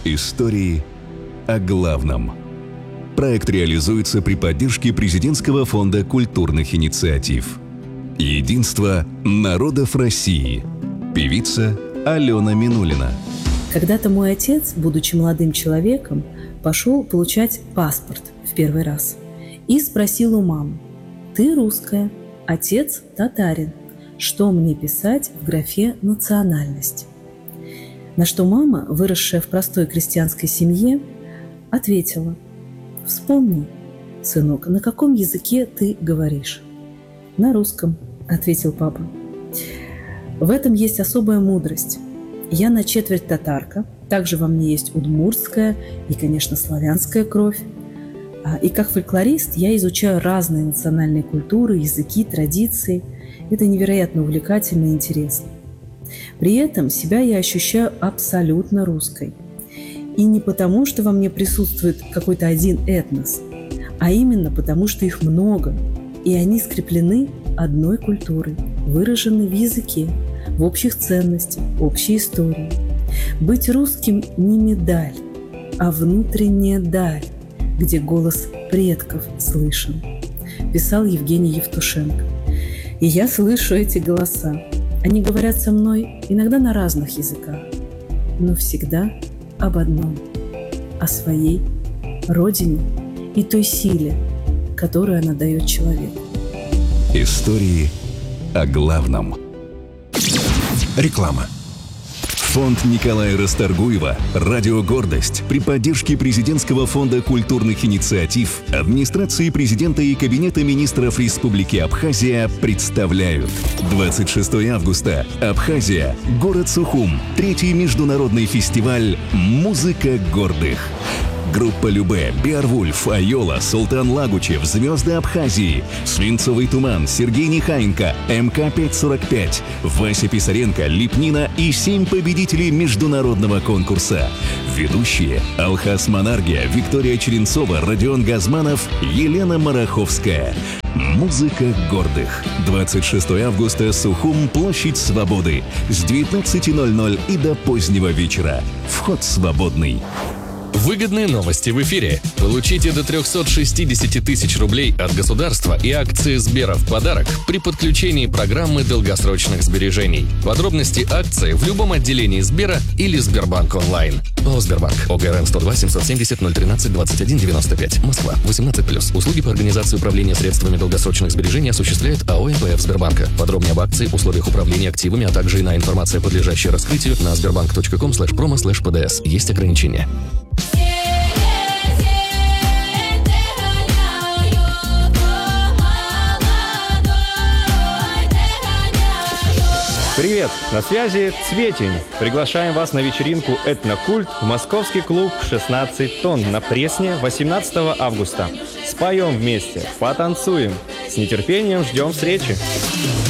Истории о главном. Проект реализуется при поддержке Президентского фонда культурных инициатив. Единство народов России. Певица Алена Минулина. Когда-то мой отец, будучи молодым человеком, пошел получать паспорт в первый раз и спросил у мамы: «Ты русская, отец татарин, что мне писать в графе «национальность»?» На что мама, выросшая в простой крестьянской семье, ответила: «Вспомни, сынок, на каком языке ты говоришь?» «На русском», — ответил папа. В этом есть особая мудрость. Я на четверть татарка, также во мне есть удмуртская и, конечно, славянская кровь. И как фольклорист я изучаю разные национальные культуры, языки, традиции. Это невероятно увлекательно и интересно. При этом себя я ощущаю абсолютно русской. И не потому, что во мне присутствует какой-то один этнос, а именно потому, что их много, и они скреплены одной культурой, выражены в языке, в общих ценностях, общей истории. Быть русским не медаль, а внутренняя даль, где голос предков слышен, писал Евгений Евтушенко. И я слышу эти голоса. Они говорят со мной иногда на разных языках, но всегда об одном – о своей родине и той силе, которую она дает человеку. Истории о главном. Реклама. Фонд Николая Расторгуева «Радио Гордость» при поддержке Президентского фонда культурных инициатив, администрации президента и Кабинета министров Республики Абхазия представляют 26 августа. Абхазия. Город Сухум. 3-й международный фестиваль «Музыка гордых». Группа Любэ, Беовульф, Айола, Султан Лагучев, Звезды Абхазии, Свинцовый туман, Сергей Нехаенко, МК-545, Вася Писаренко, Липнина и 7 победителей международного конкурса. Ведущие: Алхас Монаргия, Виктория Черенцова, Родион Газманов, Елена Мараховская. Музыка гордых. 26 августа, Сухум, площадь Свободы. С 19:00 и до позднего вечера. Вход свободный. Выгодные новости в эфире. Получите до 360 тысяч рублей от государства и акции Сбера в подарок при подключении программы долгосрочных сбережений. Подробности акции в любом отделении Сбера или Сбербанк онлайн. ООО «Сбербанк». ОГРН 102 770 013 21 95. Москва. 18+. Услуги по организации управления средствами долгосрочных сбережений осуществляет АО «НПФ Сбербанка». Подробнее об акции, условиях управления активами, а также иная информация, подлежащая раскрытию, на sberbank.com/promo/pds. Есть ограничения. Привет! На связи Цветень. Приглашаем вас на вечеринку «Этнокульт» в московский клуб «16 тонн» на Пресне 18 августа. Споем вместе, потанцуем. С нетерпением ждем встречи.